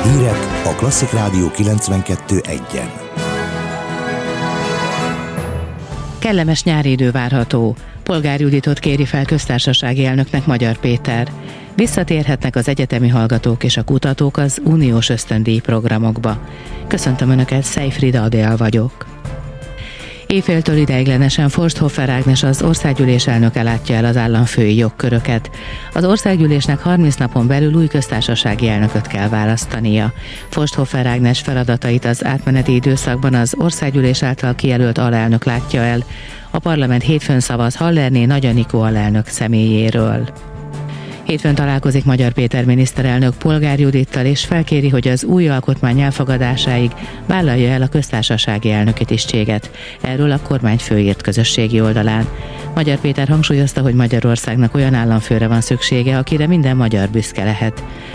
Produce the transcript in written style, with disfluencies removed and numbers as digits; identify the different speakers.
Speaker 1: Hírek a Klasszik Rádió 92.1-en.
Speaker 2: Kellemes nyári idő várható. Polgár Juditot kéri fel köztársasági elnöknek Magyar Péter. Visszatérhetnek az egyetemi hallgatók és a kutatók az uniós ösztöndíj programokba. Köszöntöm Önöket, Szejfrida Adél vagyok. Éjféltől ideiglenesen Forsthofer Ágnes, az országgyűlés elnöke látja el az államfői jogköröket. Az országgyűlésnek 30 napon belül új köztársasági elnököt kell választania. Forsthofer Ágnes feladatait az átmeneti időszakban az országgyűlés által kijelölt alelnök látja el. A parlament hétfőn szavaz Hallerné Nagy Anikó alelnök személyéről. Hétfőn találkozik Magyar Péter miniszterelnök Polgár Judittal, és felkéri, hogy az új alkotmány elfogadásáig vállalja el a köztársasági elnöki tisztséget. Erről a kormányfő írt közösségi oldalán. Magyar Péter hangsúlyozta, hogy Magyarországnak olyan államfőre van szüksége, akire minden magyar büszke lehet.